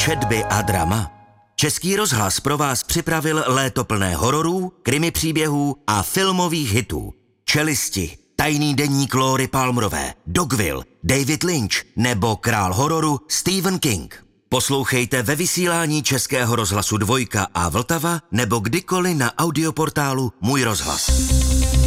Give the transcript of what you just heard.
četby a drama? Český rozhlas pro vás připravil léto plné hororů, krimi příběhů a filmových hitů. Čelisti, Tajný deník Lóry Palmerové, Dogville, David Lynch nebo král hororu Stephen King. Poslouchejte ve vysílání Českého rozhlasu Dvojka a Vltava nebo kdykoliv na audioportálu Můj rozhlas.